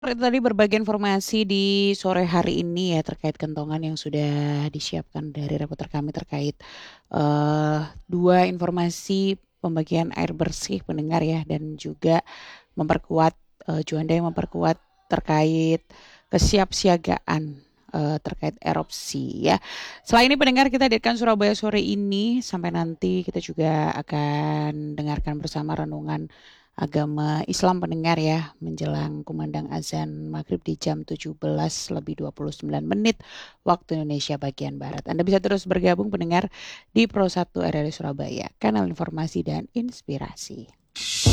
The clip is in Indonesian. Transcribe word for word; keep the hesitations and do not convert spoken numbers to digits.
Itu tadi berbagi informasi di sore hari ini ya terkait kentongan yang sudah disiapkan dari reporter kami terkait eh, dua informasi pembagian air bersih pendengar ya dan juga memperkuat eh, Juanda yang memperkuat terkait kesiapsiagaan eh, terkait erupsi ya. Selain ini pendengar kita hadirkan Surabaya sore ini sampai nanti kita juga akan dengarkan bersama renungan agama Islam pendengar ya menjelang kumandang azan maghrib di jam tujuh belas lebih dua puluh sembilan menit waktu Indonesia bagian Barat. Anda bisa terus bergabung pendengar di Pro satu R R I Surabaya, kanal informasi dan inspirasi.